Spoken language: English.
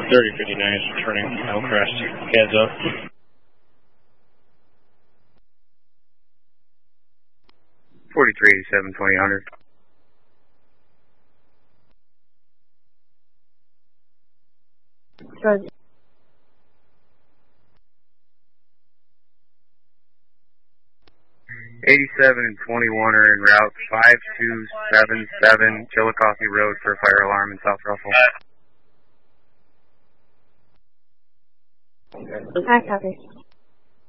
3059 is returning Hillcrest. Heads up. 4387, 2000. Good. 87 and 21 are en route 5277 Chillicothe Road for a fire alarm in South Russell. Hi, copy.